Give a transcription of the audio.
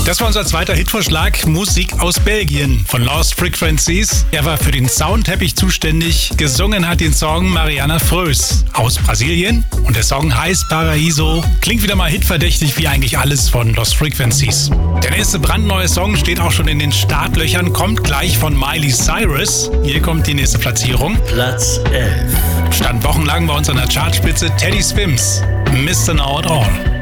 Das war unser zweiter Hitvorschlag, Musik aus Belgien von Lost Frequencies. Er war für den Soundteppich zuständig. Gesungen hat den Song Mariana Frös aus Brasilien. Und der Song heißt Paraíso. Klingt wieder mal hitverdächtig wie eigentlich alles von Lost Frequencies. Der nächste brandneue Song steht auch schon in den Startlöchern, kommt gleich von Miley Cyrus. Hier kommt die nächste Platzierung. Platz 11. Stand wochenlang bei uns an der Chartspitze Teddy Swims, Mr. Know It All.